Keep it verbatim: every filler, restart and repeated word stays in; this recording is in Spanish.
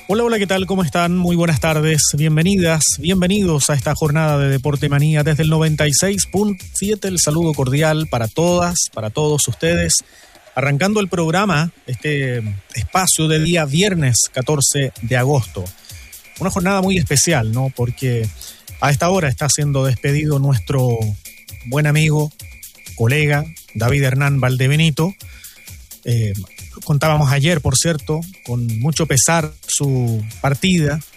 Hola, hola, ¿qué tal? ¿Cómo están? Muy buenas tardes, bienvenidas, bienvenidos a esta jornada de Deporte Manía desde el noventa y seis punto siete. El saludo cordial para todas, para todos ustedes. Arrancando el programa, este espacio de día viernes catorce de agosto. Una jornada muy especial, ¿no? Porque a esta hora está siendo despedido nuestro buen amigo, colega, David Hernán Valdebenito. Eh, contábamos ayer, por cierto, con mucho pesar su partida.